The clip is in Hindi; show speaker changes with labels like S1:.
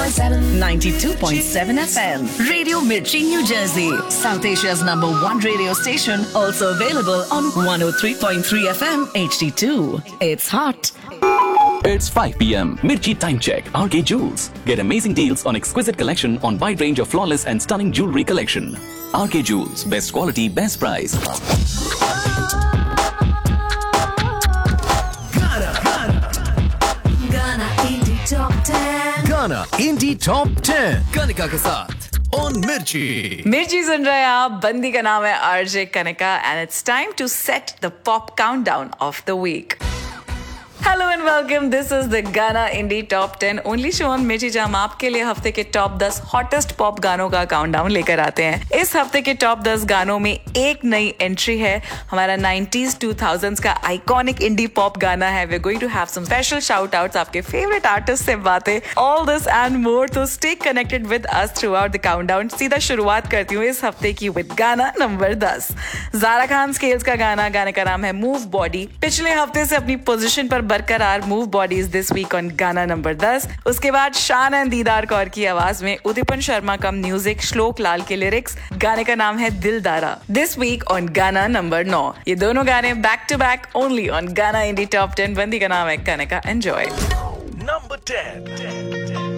S1: 92.7 FM. Radio Mirchi, New Jersey. South Asia's #1 radio station. Also available on 103.3 FM HD2. It's hot.
S2: It's 5 p.m. Mirchi Time Check. RK Jewels. Get amazing deals on exquisite collection on wide range of flawless and stunning jewelry collection. RK Jewels. Best quality, best price.
S3: गाना इंडी टॉप 10 कनिका के साथ ऑन मिर्ची
S4: सुन रहे हैं आप. बंदी का नाम है RJ Kanika and it's time to set the pop countdown of the week. Hello and welcome. This is the गाना इंडी टॉप 10 ओनली शो ऑन मिर्ची, जहां हम आपके लिए हफ्ते के टॉप 10 हॉटेस्ट पॉप गानों का काउंटडाउन लेकर आते हैं. इस हफ्ते के टॉप 10 गानों में एक नई एंट्री है. हमारा 90s 2000s का आइकॉनिक इंडी पॉप गाना है. We are going to have some special shout outs, आपके फेवरेट आर्टिस्ट से बातें, ऑल दिस एंड मोर. तो stay connected with us through out the countdown. सीधा शुरुआत करती हूँ इस हफ्ते की विद गाना नंबर 10. ज़ारा खान स्केल्स का गाने का नाम है मूव बॉडी. पिछले हफ्ते से अपनी पोजीशन पर बरकरार move body is this week on गाना नंबर 10. उसके बाद शान एंड दीदार कौर की आवाज में उदिपन शर्मा का म्यूजिक, श्लोक लाल के लिरिक्स. गाने का नाम है दिलदारा. दिस वीक ऑन गाना नंबर 9. ये दोनों गाने back to back only on गाना इंडी टॉप 10. बंदी का नाम है कनिका. एंजॉय.
S3: नंबर 10.